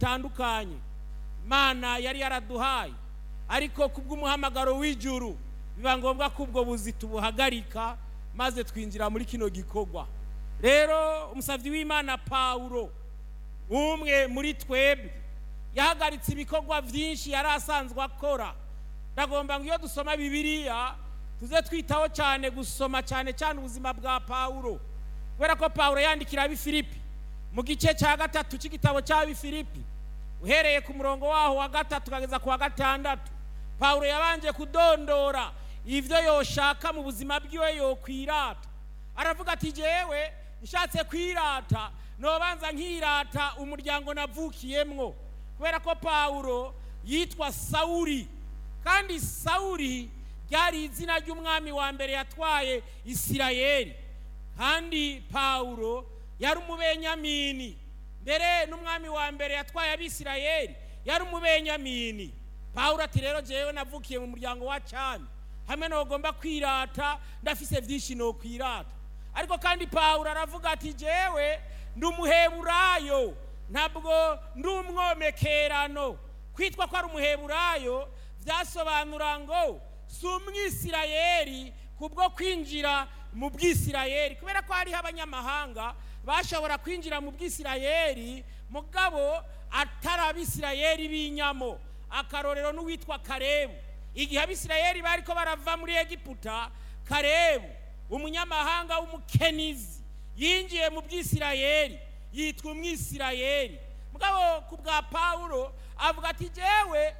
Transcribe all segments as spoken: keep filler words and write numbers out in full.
butandukanye Imana yari yaraduhaye, ariko kubw'umuhamagaro w'ijuru biba ngombwa ko ubwo buzi tubuhagarika maze twinjira muri kino gikorwa. Rero umusavyi w'Imana Paulo, umwe muri twebwe, yahagaritse ibikorwa vyinshi yari asanzwe akora. Ndagomba ngo iyo dusoma Bibiliya tuze twitaho cyane gusoma cyane cyane ubuzima bwa Paulo, kubera ko Paulo yandikira ab'Ifilipi mu gice cya gatatu cy'igitabo cy'ab'Ifilipi, uhereye ku murongo waho wa gatatu kugeza ku wa gatandatu. Paulo yabanje kudondora ivyo yoshaka mu buzima bwiwe yo kwirata. Aravuga ati jewe nshatse kwirata nobanza nkirata umuryango navukiyemwo, kubera ko Paulo yitwa Sauli, kandi Sauli ryari izina ry'umwami wa mbere yatwaye Isirayeli, kandi Paulo yari umubenyamini, mbere n'umwami wa mbere yatwaye abisirayeli yari umubenyamini. Paulo ati rero jewe navukiye mu muryango wa cyami, hamwe no gomba kwirata ndafise vyinshi no kwirata. Ariko kandi Paulo aravuga ati jewe ndi umuheburayo, ntabwo ndi umwomekerano. Kwitwa ko ari umuheburayo vyasobanura ngo si umwisirayeli kubwo kwinjira mu bwisirayeli, kubera ko hariho abanyamahanga bashobora kwinjira mu bwisirayeli mugabo atari abisirayeli b'inyamo. Akarorero n'uwitwa Karebu. Igihe abisirayeli bariko barava muri Egiputa, Karebu umunyamahanga w'umukenizi yinjiye mu bwisirayeli yitwa umwisirayeli. Mugabo kubwa Paulo avuga ati jewe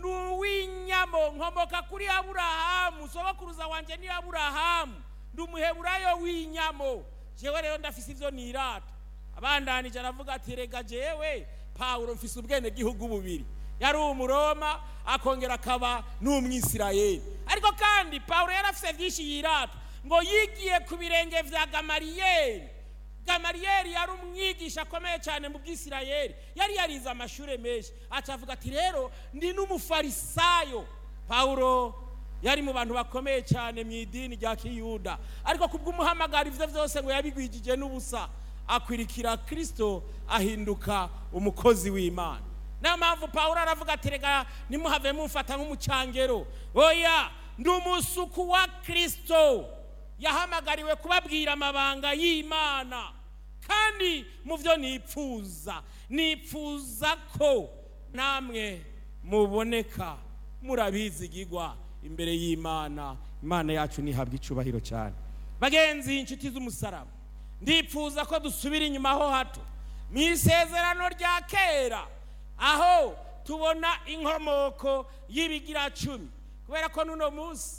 nuwinyamo, nkomoka kuri Aburahamu, sobakuruza wanje ni Aburahamu, ndi umuheburayo w'inyamo. Jewe rero ndafise ivyo nirata. Abandanije aravuga ati rega jewe Paulo mfise ubwene gihugu bubiri, yari umuroma akongera akaba n'umwisirayeli. Ariko kandi Paulo yarafise vyinshi yirata, ngo yigiye ku birenge vya Gamaliyeli. Gamaliyeli yari umwigisha akomeye cyane mu bwisirayeli, yari yarize amashure menshi. Acavuga ati rero ndi n'umufarisayo. Paulo yari mu bantu bakomeye cyane mu idini rya Kiyuda, ariko kubw'umuhamagaro ivyo vyose ngo yabigwijije n'ubusa, akwirikira Kristo ahinduka umukozi w'Imana. Nayo mpamvu Paulo aravuga ati rega nimuhave mumfata nk'umucangero, oya ndi umusuku wa Kristo, yahamagariwe kubabwira amabanga y'Imana. Kandi mu byo nipfuza nipfuza ko namwe muboneka murabizigirwa imbere y'Imana. Imana yacu nihabwa icubahiro cyane. Bagenzi, inshuti z'umusaraba, ndipfuza ko dusubira inyuma ho hato mu isezerano rya kera, aho tubona inkomoko y'ibigira cumi, kubera ko nuno munsi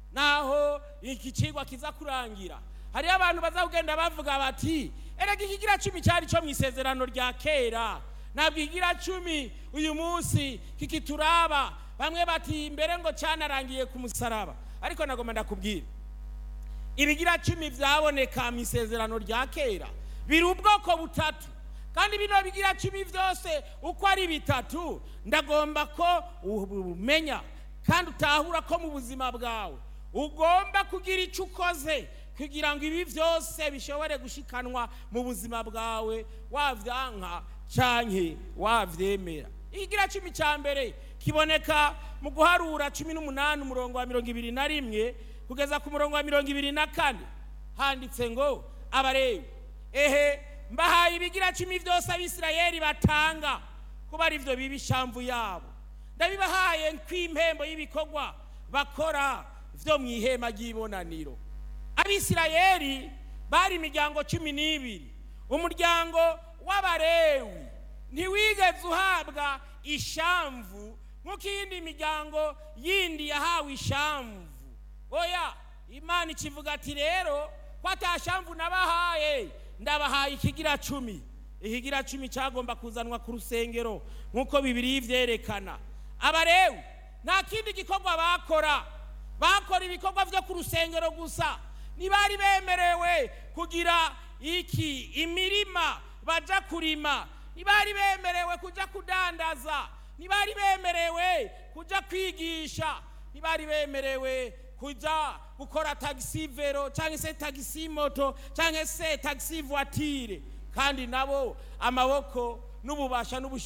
naho iki cigwa kiza kurangira hari abantu bazagenda bavuga bati erega ikigira cumi cyari cyo mu isezerano rya kera, nabwo ikigira cumi uyu munsi kikituraba. Bamwe bati mbere ngo cyanarangiye ku musaraba. Ariko nagomba ndakubwira ibigira cumi vyaboneka mu isezerano rya kera biri ubwoko butatu, kandi bino bigira cumi vyose uko ari bitatu ndagomba ko umenya kandi utahura ko mu buzima bwawe ugomba kugira icyo ukoze kugira ngo ibi vyose bishobore gushikanwa mu buzima bwawe, wavyanka canke wavyemera. Ikigira cumi cya mbere kiboneka mu guharura cumi n'umunani umurongo wa mirongo ibiri na rimwe kugeza ku murongo wa mirongo ibiri na kane. Handitse ngo Abalewi, ehe mbahaye ibigira cumi vyose abisirayeli batanga kuba ari vyo biba ishamvu yabo, ndabibahaye kw'impembo y'ibikorwa bakora vyo mu ihema ry'ibonaniro. Abisirayeli bari imiryango cumi n'ibiri. Umuryango w'Abalewi ntiwigeze uhabwa ishamvu nk'uko iyindi miryango yindi yahawe ishamvu. Oya, Imana ikivuga ati rero ko atashamvu nabahaye, ndabahaye ikigira cumi. Ikigira cumi cyagomba kuzanwa ku rusengero nk'uko Bibiliya ivyerekana. Abalewi nta kindi gikorwa bakora, bakora ibikorwa vyo ku rusengero gusa. Nibari bemerewe kugira iki imirima baja kurima, nibari bemerewe kuja kudandaza, nibari bemerewe kuja kwigisha, nibari bemerewe kuja gukora taxi vero cyangwa se taxi moto cyangwa se taxi voiture. Kandi nabo amaboko n'ububasha n'ubushobozi